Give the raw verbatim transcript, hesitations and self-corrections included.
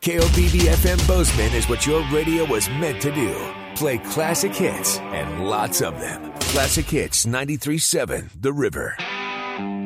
K O B B F M Bozeman is what your radio was meant to do. Play classic hits and lots of them. Classic Hits ninety-three point seven, The River.